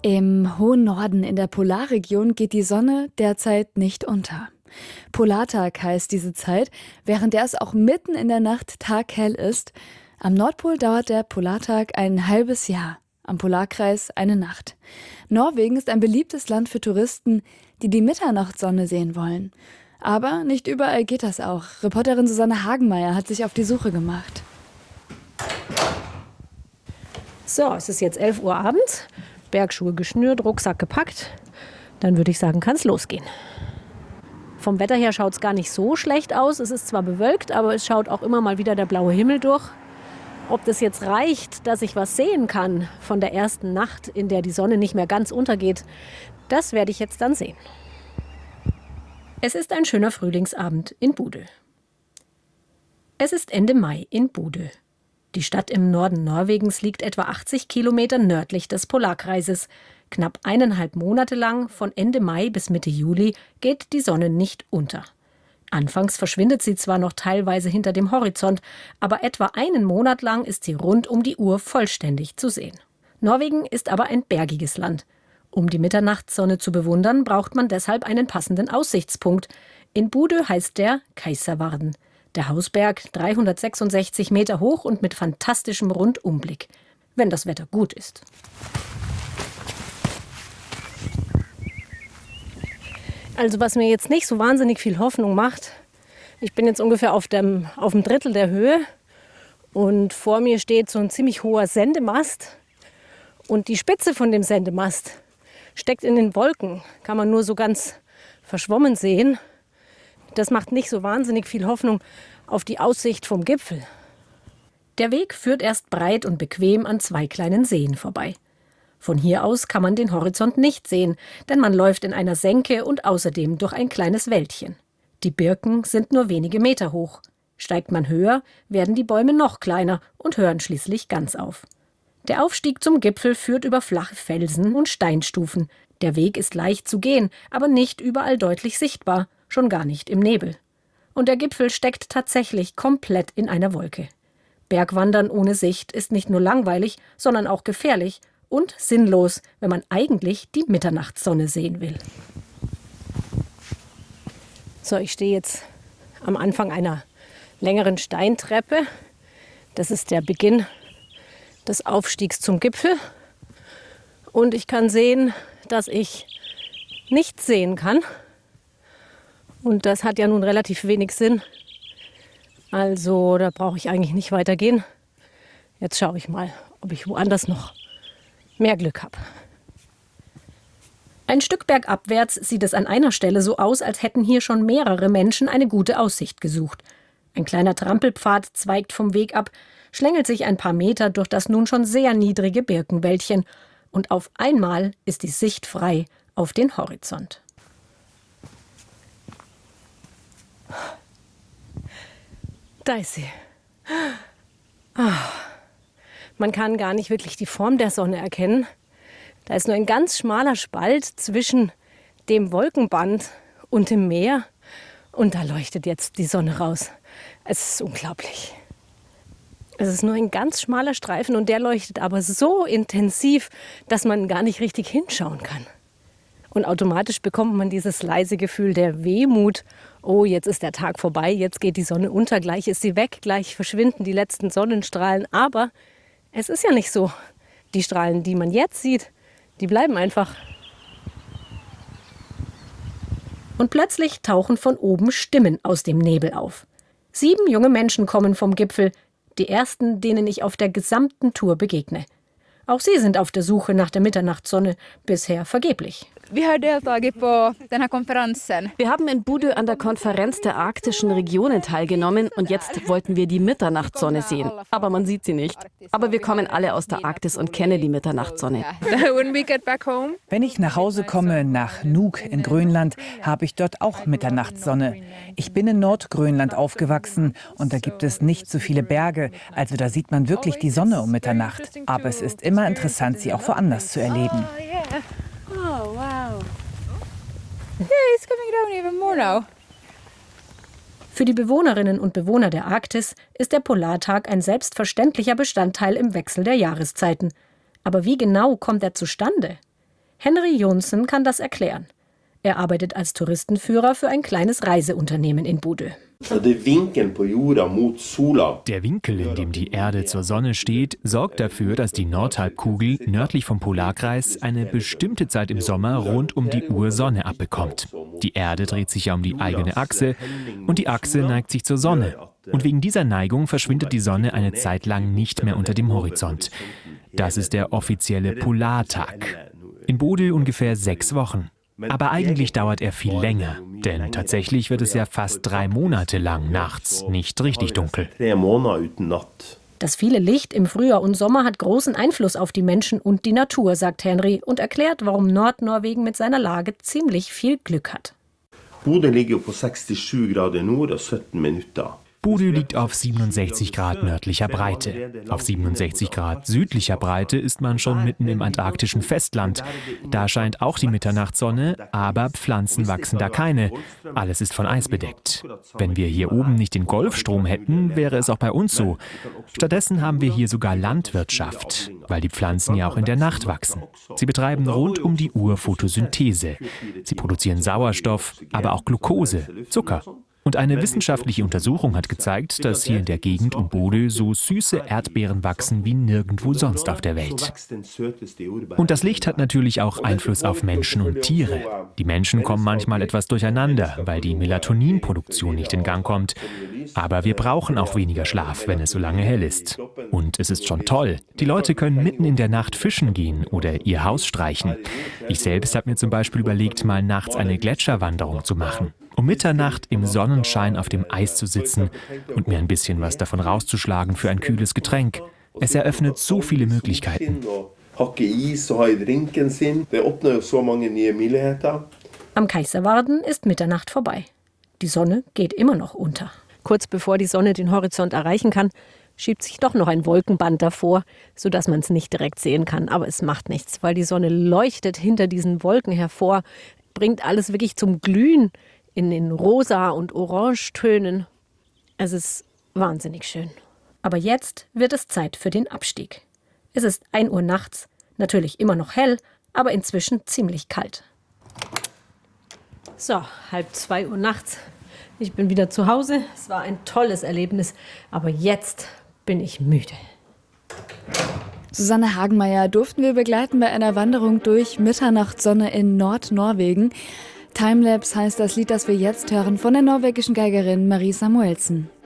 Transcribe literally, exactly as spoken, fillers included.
Im hohen Norden in der Polarregion geht die Sonne derzeit nicht unter. Polartag heißt diese Zeit, während der es auch mitten in der Nacht taghell ist. Am Nordpol dauert der Polartag ein halbes Jahr, am Polarkreis eine Nacht. Norwegen ist ein beliebtes Land für Touristen, die die Mitternachtssonne sehen wollen. Aber nicht überall geht das auch. Reporterin Susanne Hagenmeier hat sich auf die Suche gemacht. So, es ist jetzt elf Uhr abends, Bergschuhe geschnürt, Rucksack gepackt. Dann würde ich sagen, kann es losgehen. Vom Wetter her schaut es gar nicht so schlecht aus. Es ist zwar bewölkt, aber es schaut auch immer mal wieder der blaue Himmel durch. Ob das jetzt reicht, dass ich was sehen kann von der ersten Nacht, in der die Sonne nicht mehr ganz untergeht, das werde ich jetzt dann sehen. Es ist ein schöner Frühlingsabend in Bodø. Es ist Ende Mai in Bodø. Die Stadt im Norden Norwegens liegt etwa achtzig Kilometer nördlich des Polarkreises. Knapp eineinhalb Monate lang, von Ende Mai bis Mitte Juli, geht die Sonne nicht unter. Anfangs verschwindet sie zwar noch teilweise hinter dem Horizont, aber etwa einen Monat lang ist sie rund um die Uhr vollständig zu sehen. Norwegen ist aber ein bergiges Land. Um die Mitternachtssonne zu bewundern, braucht man deshalb einen passenden Aussichtspunkt. In Bodø heißt der Keiservarden. Der Hausberg, dreihundertsechsundsechzig Meter hoch und mit fantastischem Rundumblick. Wenn das Wetter gut ist. Also was mir jetzt nicht so wahnsinnig viel Hoffnung macht, ich bin jetzt ungefähr auf dem, auf dem Drittel der Höhe und vor mir steht so ein ziemlich hoher Sendemast und die Spitze von dem Sendemast steckt in den Wolken, kann man nur so ganz verschwommen sehen. Das macht nicht so wahnsinnig viel Hoffnung auf die Aussicht vom Gipfel. Der Weg führt erst breit und bequem an zwei kleinen Seen vorbei. Von hier aus kann man den Horizont nicht sehen, denn man läuft in einer Senke und außerdem durch ein kleines Wäldchen. Die Birken sind nur wenige Meter hoch. Steigt man höher, werden die Bäume noch kleiner und hören schließlich ganz auf. Der Aufstieg zum Gipfel führt über flache Felsen und Steinstufen. Der Weg ist leicht zu gehen, aber nicht überall deutlich sichtbar, schon gar nicht im Nebel. Und der Gipfel steckt tatsächlich komplett in einer Wolke. Bergwandern ohne Sicht ist nicht nur langweilig, sondern auch gefährlich und sinnlos, wenn man eigentlich die Mitternachtssonne sehen will. So, ich stehe jetzt am Anfang einer längeren Steintreppe. Das ist der Beginn des Aufstiegs zum Gipfel. Und ich kann sehen, dass ich nichts sehen kann. Und das hat ja nun relativ wenig Sinn. Also da brauche ich eigentlich nicht weitergehen. Jetzt schaue ich mal, ob ich woanders noch mehr Glück habe. Ein Stück bergabwärts sieht es an einer Stelle so aus, als hätten hier schon mehrere Menschen eine gute Aussicht gesucht. Ein kleiner Trampelpfad zweigt vom Weg ab, schlängelt sich ein paar Meter durch das nun schon sehr niedrige Birkenwäldchen. Und auf einmal ist die Sicht frei auf den Horizont. Da ist sie. Ah. Man kann gar nicht wirklich die Form der Sonne erkennen. Da ist nur ein ganz schmaler Spalt zwischen dem Wolkenband und dem Meer. Und da leuchtet jetzt die Sonne raus. Es ist unglaublich. Es ist nur ein ganz schmaler Streifen und der leuchtet aber so intensiv, dass man gar nicht richtig hinschauen kann. Und automatisch bekommt man dieses leise Gefühl der Wehmut. Oh, jetzt ist der Tag vorbei, jetzt geht die Sonne unter, gleich ist sie weg, gleich verschwinden die letzten Sonnenstrahlen. Aber es ist ja nicht so. Die Strahlen, die man jetzt sieht, die bleiben einfach. Und plötzlich tauchen von oben Stimmen aus dem Nebel auf. Sieben junge Menschen kommen vom Gipfel, die ersten, denen ich auf der gesamten Tour begegne. Auch sie sind auf der Suche nach der Mitternachtssonne, bisher vergeblich. Wir haben in Bodø an der Konferenz der arktischen Regionen teilgenommen und jetzt wollten wir die Mitternachtssonne sehen. Aber man sieht sie nicht. Aber wir kommen alle aus der Arktis und kennen die Mitternachtssonne. Wenn ich nach Hause komme, nach Nuuk in Grönland, habe ich dort auch Mitternachtssonne. Ich bin in Nordgrönland aufgewachsen und da gibt es nicht so viele Berge, also da sieht man wirklich die Sonne um Mitternacht. Aber es ist immer interessant, sie auch woanders zu erleben. Oh, wow. Yeah, it's coming down even more now. Für die Bewohnerinnen und Bewohner der Arktis ist der Polartag ein selbstverständlicher Bestandteil im Wechsel der Jahreszeiten. Aber wie genau kommt er zustande? Henry Jonsson kann das erklären. Er arbeitet als Touristenführer für ein kleines Reiseunternehmen in Bodø. Der Winkel, in dem die Erde zur Sonne steht, sorgt dafür, dass die Nordhalbkugel nördlich vom Polarkreis eine bestimmte Zeit im Sommer rund um die Uhr Sonne abbekommt. Die Erde dreht sich ja um die eigene Achse und die Achse neigt sich zur Sonne. Und wegen dieser Neigung verschwindet die Sonne eine Zeit lang nicht mehr unter dem Horizont. Das ist der offizielle Polartag. In Bodø ungefähr sechs Wochen. Aber eigentlich dauert er viel länger, denn tatsächlich wird es ja fast drei Monate lang nachts nicht richtig dunkel. Das viele Licht im Frühjahr und Sommer hat großen Einfluss auf die Menschen und die Natur, sagt Henry und erklärt, warum Nordnorwegen mit seiner Lage ziemlich viel Glück hat. Bodø liegt auf sechsundsechzig Grad Nord und siebzehn Minuten. Bodø liegt auf siebenundsechzig Grad nördlicher Breite. Auf siebenundsechzig Grad südlicher Breite ist man schon mitten im antarktischen Festland. Da scheint auch die Mitternachtssonne, aber Pflanzen wachsen da keine. Alles ist von Eis bedeckt. Wenn wir hier oben nicht den Golfstrom hätten, wäre es auch bei uns so. Stattdessen haben wir hier sogar Landwirtschaft, weil die Pflanzen ja auch in der Nacht wachsen. Sie betreiben rund um die Uhr Photosynthese. Sie produzieren Sauerstoff, aber auch Glucose, Zucker. Und eine wissenschaftliche Untersuchung hat gezeigt, dass hier in der Gegend um Bodø so süße Erdbeeren wachsen wie nirgendwo sonst auf der Welt. Und das Licht hat natürlich auch Einfluss auf Menschen und Tiere. Die Menschen kommen manchmal etwas durcheinander, weil die Melatoninproduktion nicht in Gang kommt. Aber wir brauchen auch weniger Schlaf, wenn es so lange hell ist. Und es ist schon toll. Die Leute können mitten in der Nacht fischen gehen oder ihr Haus streichen. Ich selbst habe mir zum Beispiel überlegt, mal nachts eine Gletscherwanderung zu machen. Um Mitternacht im Sonnenschein auf dem Eis zu sitzen und mir ein bisschen was davon rauszuschlagen für ein kühles Getränk. Es eröffnet so viele Möglichkeiten. Am Kaiservarden ist Mitternacht vorbei. Die Sonne geht immer noch unter. Kurz bevor die Sonne den Horizont erreichen kann, schiebt sich doch noch ein Wolkenband davor, sodass man es nicht direkt sehen kann. Aber es macht nichts, weil die Sonne leuchtet hinter diesen Wolken hervor, bringt alles wirklich zum Glühen in den Rosa- und Orangetönen. Es ist wahnsinnig schön. Aber jetzt wird es Zeit für den Abstieg. Es ist ein Uhr nachts, natürlich immer noch hell, aber inzwischen ziemlich kalt. So, halb zwei Uhr nachts. Ich bin wieder zu Hause. Es war ein tolles Erlebnis, aber jetzt bin ich müde. Susanne Hagenmeier durften wir begleiten bei einer Wanderung durch Mitternachtssonne in Nordnorwegen. Timelapse heißt das Lied, das wir jetzt hören, von der norwegischen Geigerin Marie Samuelsen.